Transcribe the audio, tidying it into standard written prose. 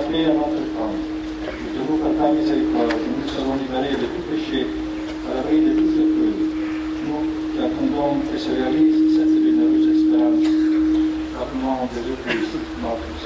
paix à notre temps. De nous par ta miséricorde, nous serons libérés de tout péché, à l'abri de toute épreuve. Nous qui attendons que se réalise